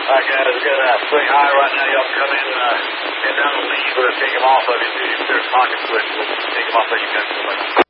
All right, guys, we got a swing high right now. Y'all come in, head down the lead. We're going to take him off of you. If there's a pocket switch, we'll take him off of you guys.